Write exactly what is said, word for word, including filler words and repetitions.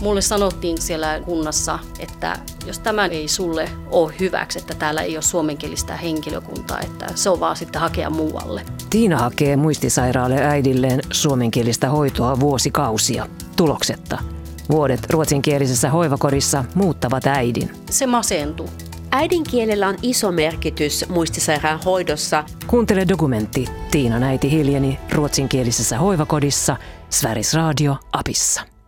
Mulle sanottiin siellä kunnassa, että jos tämä ei sulle ole hyväksi, että täällä ei ole suomenkielistä henkilökuntaa, että se on vaan sitten hakea muualle. Tiina hakee muistisairaalle äidilleen suomenkielistä hoitoa vuosikausia, tuloksetta. Vuodet ruotsinkielisessä hoivakodissa muuttavat äidin. Se masentuu. Äidinkielellä on iso merkitys muistisairaan hoidossa. Kuuntele dokumentti Tiinan äiti hiljeni ruotsinkielisessä hoivakodissa Sveriges Radio appissa.